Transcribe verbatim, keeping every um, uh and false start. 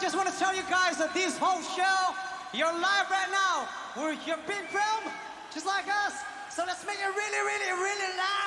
just want to tell you guys that this whole show, you're live right now. We're you're being filmed, just like us. So let's make it really, really, really loud.